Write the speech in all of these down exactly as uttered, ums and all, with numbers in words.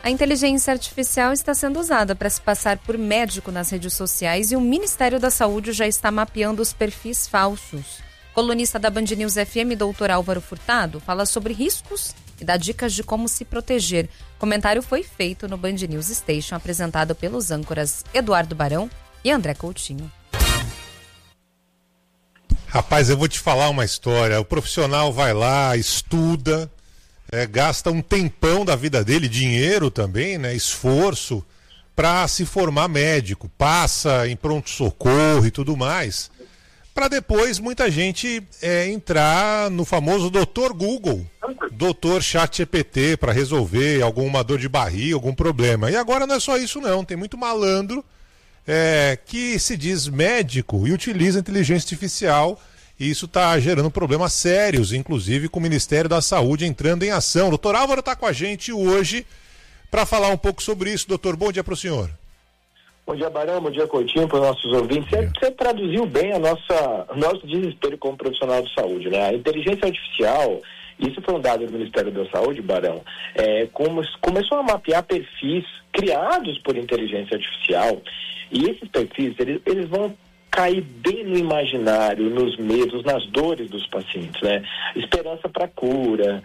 A inteligência artificial está sendo usada para se passar por médico nas redes sociais e o Ministério da Saúde já está mapeando os perfis falsos. Colunista da Band News F M, doutor Álvaro Furtado, fala sobre riscos e dá dicas de como se proteger. O comentário foi feito no Band News Station, apresentado pelos âncoras Eduardo Barão e André Coutinho. Rapaz, eu vou te falar uma história. O profissional vai lá, estuda, é, gasta um tempão da vida dele, dinheiro também, né, esforço, para se formar médico, passa em pronto-socorro e tudo mais, para depois muita gente é, entrar no famoso doutor Google, doutor ChatGPT, para resolver alguma dor de barriga, algum problema. E agora não é só isso não, tem muito malandro é, que se diz médico e utiliza inteligência artificial. E isso está gerando problemas sérios, inclusive com o Ministério da Saúde entrando em ação. Doutor Álvaro está com a gente hoje para falar um pouco sobre isso. Doutor, bom dia para o senhor. Bom dia, Barão, bom dia, Coutinho, para os nossos ouvintes. Você, você traduziu bem a nossa, o nosso desespero como profissional de saúde, né? A inteligência artificial, isso foi um dado do Ministério da Saúde, Barão, é, como, começou a mapear perfis criados por inteligência artificial, e esses perfis, eles, eles vão cair bem no imaginário, nos medos, nas dores dos pacientes, né? Esperança para cura,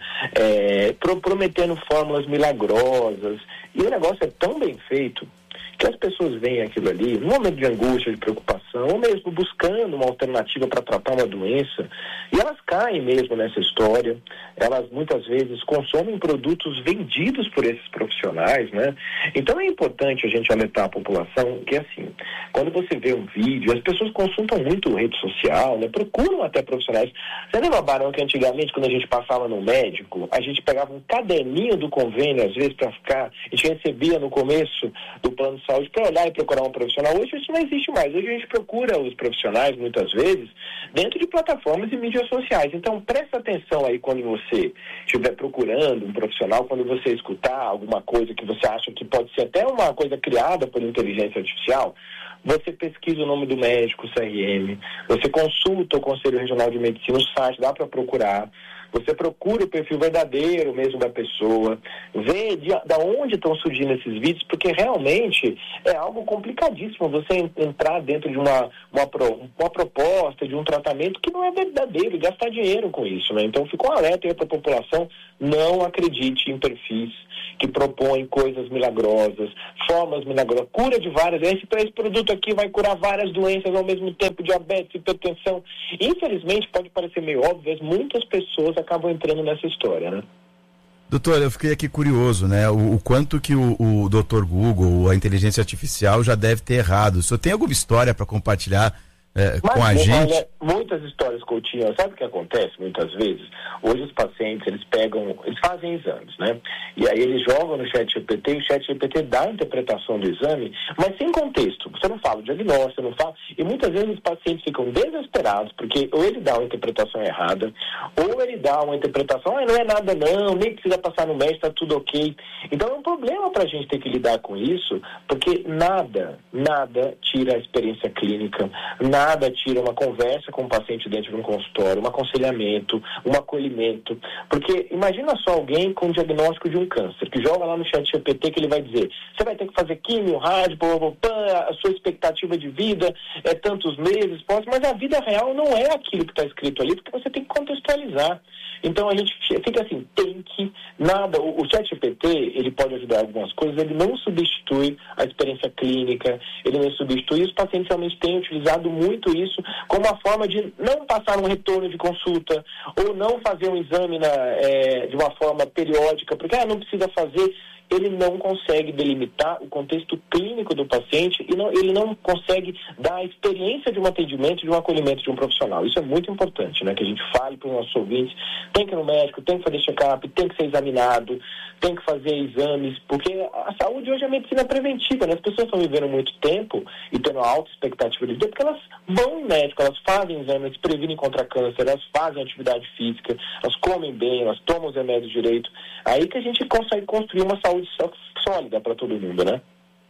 é, pro, prometendo fórmulas milagrosas. E o negócio é tão bem feito que as pessoas veem aquilo ali, num momento de angústia, de preocupação, ou mesmo buscando uma alternativa para tratar uma doença, e elas caem mesmo nessa história. Elas muitas vezes consomem produtos vendidos por esses profissionais, né? Então é importante a gente alertar a população que, assim, quando você vê um vídeo, as pessoas consultam muito rede social, né? Procuram até profissionais. Você lembra, Barão, que antigamente, quando a gente passava no médico, a gente pegava um caderninho do convênio, às vezes, para ficar, a gente recebia no começo do plano de saúde para olhar e procurar um profissional. Hoje isso não existe mais. Hoje a gente procura os profissionais, muitas vezes, dentro de plataformas e mídias sociais. Então, presta atenção aí quando você estiver procurando um profissional, quando você escutar alguma coisa que você acha que pode ser até uma coisa criada por inteligência artificial, você pesquisa o nome do médico, o C R M, você consulta o Conselho Regional de Medicina, o site, dá para procurar. Você procura o perfil verdadeiro mesmo da pessoa, vê de, de onde estão surgindo esses vídeos, porque realmente é algo complicadíssimo você entrar dentro de uma, uma, pro, uma proposta, de um tratamento que não é verdadeiro, e gastar dinheiro com isso, né? Então fica um alerta aí para a população, não acredite em perfis que propõem coisas milagrosas, formas milagrosas, cura de várias doenças. Então esse produto aqui vai curar várias doenças ao mesmo tempo, diabetes, hipertensão. Infelizmente, pode parecer meio óbvio, mas muitas pessoas acabam entrando nessa história, né? Doutor, eu fiquei aqui curioso, né? O, o quanto que o, o doutor Google, a inteligência artificial, já deve ter errado. O senhor tem alguma história para compartilhar é, com a gente? Olha, muitas histórias, Coutinho. Sabe o que acontece muitas vezes? Hoje os pacientes, eles pegam, eles fazem exames, né? E aí eles jogam no ChatGPT e o ChatGPT dá a interpretação do exame, mas sem contexto. Você não fala o diagnóstico, você não fala... E muitas vezes os pacientes ficam desesperados, porque ou ele dá uma interpretação errada, ou ele dá uma interpretação, ah, não é nada não, nem precisa passar no médico, tá tudo ok. Então é um problema pra gente ter que lidar com isso, porque nada, nada tira a experiência clínica, nada tira uma conversa com o paciente dentro de um consultório, um aconselhamento, um acolhimento. Porque imagina só alguém com diagnóstico de um câncer, que joga lá no ChatGPT que ele vai dizer, você vai ter que fazer químio, rádio, blá, blá, blá, a sua expectativa de vida é tantos meses, pode, mas a vida real não é aquilo que está escrito ali, porque você tem que contextualizar. Então a gente fica assim, tem que, nada, o, o ChatGPT, ele pode ajudar algumas coisas, ele não substitui a experiência clínica, ele não substitui, os pacientes realmente têm utilizado muito isso como uma forma de não passar um retorno de consulta, ou não fazer um exame na, é, de uma forma periódica, porque ah, não precisa fazer. Ele não consegue delimitar o contexto clínico do paciente e não, ele não consegue dar a experiência de um atendimento, de um acolhimento de um profissional. Isso é muito importante, né? Que a gente fale para os nossos ouvintes, tem que ir no médico, tem que fazer check-up, tem que ser examinado, tem que fazer exames, porque a saúde hoje é medicina preventiva, né? As pessoas estão vivendo muito tempo e tendo uma alta expectativa de vida, porque elas vão no médico, elas fazem exames, elas previnem contra câncer, elas fazem atividade física, elas comem bem, elas tomam os remédios direito. Aí que a gente consegue construir uma saúde sólida para todo mundo, né?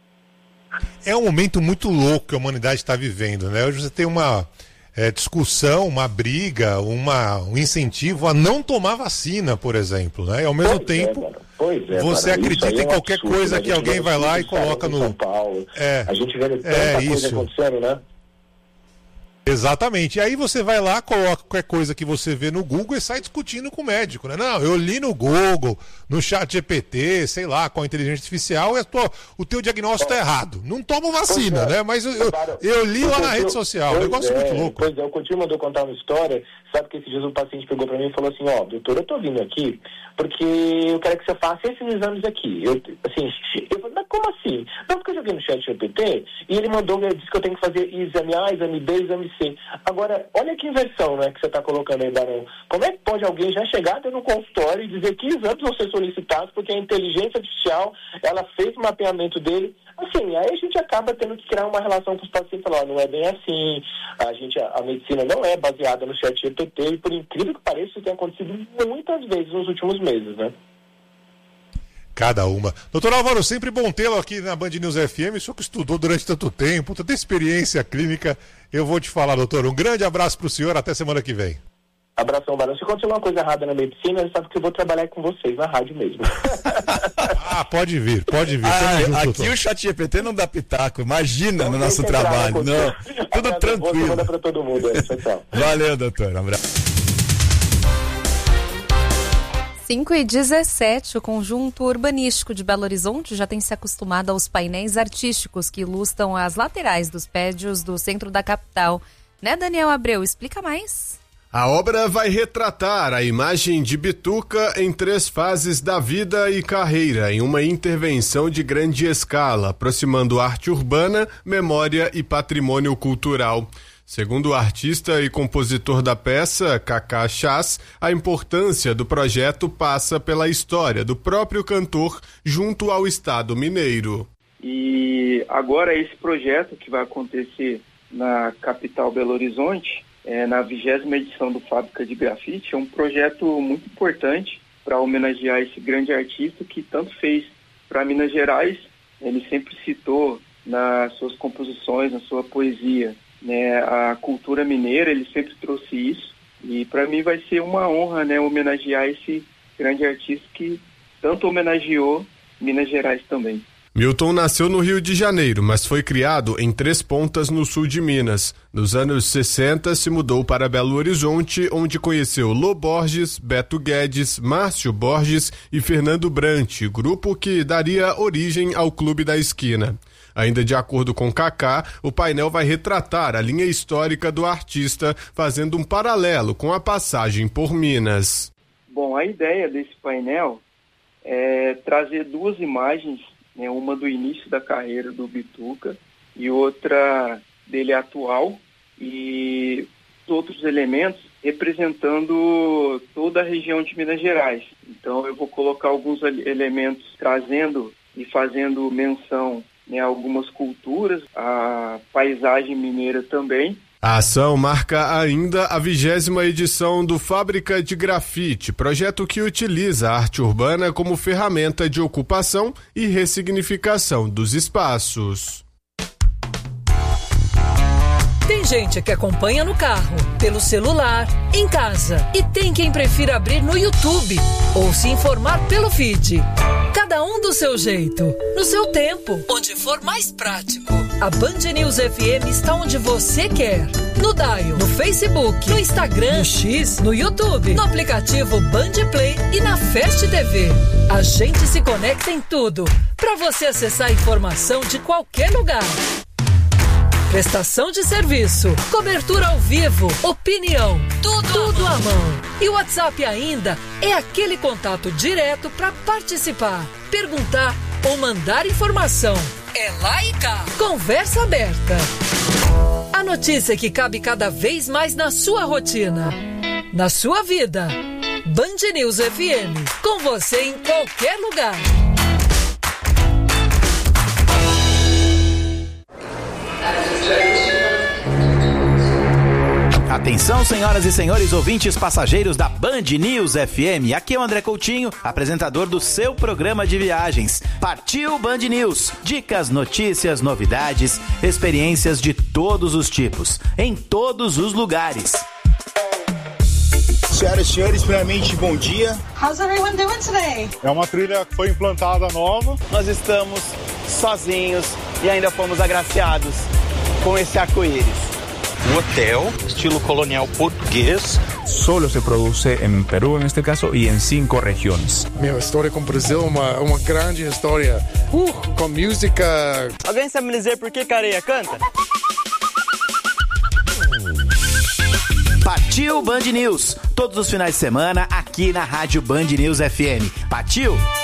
É um momento muito louco que a humanidade está vivendo, né? Hoje você tem uma é, discussão, uma briga, uma, um incentivo a não tomar vacina, por exemplo, né? E ao mesmo Pois tempo, é, Pois é, você cara, acredita é em um qualquer absurdo, coisa né? que alguém vai lá e coloca no... São Paulo. É, a gente vê tanta é, coisa isso. acontecendo, né? Exatamente. E aí você vai lá, coloca qualquer coisa que você vê no Google e sai discutindo com o médico, né? Não, eu li no Google, no chat G P T, sei lá, com a inteligência artificial, e tô, o teu diagnóstico está errado. Não tomo vacina, é. né? Mas eu, eu, eu li lá na rede social, um negócio é, muito louco. Pois é, o Coutinho mandou contar uma história, sabe que esse dia um paciente pegou para mim e falou assim, ó, doutor, eu tô vindo aqui porque eu quero que você faça esses exames aqui. Eu, assim, eu falei, mas como assim? Não, porque eu joguei no chat G P T e ele mandou, ele disse que eu tenho que fazer exame A, exame B, exame C. Agora, olha que inversão, né, que você está colocando aí, Barão. Como é que pode alguém já chegar até no consultório e dizer que exames vão ser solicitados porque a inteligência artificial, ela fez o mapeamento dele? Assim, aí a gente acaba tendo que criar uma relação com os pacientes e falar, ó, não é bem assim, a, gente, a, a medicina não é baseada no chat G P T e, por incrível que pareça, isso tem acontecido muitas vezes nos últimos meses, né? Cada uma. Doutor Álvaro, sempre bom tê-lo aqui na Band News F M, o senhor que estudou durante tanto tempo, tanta experiência clínica, eu vou te falar, doutor, um grande abraço para o senhor, até semana que vem. Abração, Barão. Se acontecer uma coisa errada na medicina, você sabe que eu vou trabalhar com vocês na rádio mesmo. Ah, pode vir, pode vir. Ah, junto, aqui doutor. o chat G P T não dá pitaco, imagina Não no nosso trabalho. Não, tudo Abraço, tranquilo. manda pra todo mundo. Aí. Tchau, tchau. Valeu, doutor. Um abraço. cinco e dezessete, o Conjunto Urbanístico de Belo Horizonte já tem se acostumado aos painéis artísticos que ilustram as laterais dos prédios do centro da capital. Né, Daniel Abreu? Explica mais. A obra vai retratar a imagem de Bituca em três fases da vida e carreira, em uma intervenção de grande escala, aproximando arte urbana, memória e patrimônio cultural. Segundo o artista e compositor da peça, Cacá Chás, a importância do projeto passa pela história do próprio cantor junto ao Estado mineiro. E agora esse projeto que vai acontecer na capital Belo Horizonte, é, na vigésima edição do Fábrica de Grafite, é um projeto muito importante para homenagear esse grande artista que tanto fez para Minas Gerais. Ele sempre citou nas suas composições, na sua poesia, né, a cultura mineira, ele sempre trouxe isso, e para mim vai ser uma honra, né, homenagear esse grande artista que tanto homenageou Minas Gerais também. Milton nasceu no Rio de Janeiro, mas foi criado em Três Pontas, no sul de Minas. Nos anos sessenta, se mudou para Belo Horizonte, onde conheceu Lô Borges, Beto Guedes, Márcio Borges e Fernando Brant, grupo que daria origem ao Clube da Esquina. Ainda de acordo com Cacá, o painel vai retratar a linha histórica do artista, fazendo um paralelo com a passagem por Minas. Bom, a ideia desse painel é trazer duas imagens, né, uma do início da carreira do Bituca e outra dele atual, e outros elementos representando toda a região de Minas Gerais. Então eu vou colocar alguns elementos trazendo e fazendo menção, né, algumas culturas, a paisagem mineira também. A ação marca ainda a vigésima edição do Fábrica de Grafite, projeto que utiliza a arte urbana como ferramenta de ocupação e ressignificação dos espaços. Tem gente que acompanha no carro, pelo celular, em casa. E tem quem prefira abrir no YouTube ou se informar pelo feed. Cada um do seu jeito, no seu tempo, onde for mais prático. A Band News F M está onde você quer. No Dial, no Facebook, no Instagram, no X, no YouTube, no aplicativo Band Play e na Fast T V. A gente se conecta em tudo, para você acessar a informação de qualquer lugar. Prestação de serviço, cobertura ao vivo, opinião, tudo, tudo à mão. E o WhatsApp ainda é aquele contato direto para participar, perguntar ou mandar informação. É lá e cá. Conversa aberta. A notícia que cabe cada vez mais na sua rotina, na sua vida. Band News F M, com você em qualquer lugar. Atenção, senhoras e senhores ouvintes passageiros da Band News F M. Aqui é o André Coutinho, apresentador do seu programa de viagens. Partiu Band News. Dicas, notícias, novidades, experiências de todos os tipos, em todos os lugares. Senhoras e senhores, primeiramente, bom dia. How's everyone doing today? É uma trilha que foi implantada nova. Nós estamos sozinhos e ainda fomos agraciados com esse arco-íris. Um hotel, estilo colonial português. Solo se produce em Peru, neste caso, e em cinco regiões. Meu, história com o Brasil é uma, uma grande história. Uh, com música. Alguém sabe me dizer por que Careia canta? Partiu Band News, todos os finais de semana aqui na Rádio Band News F M. Partiu!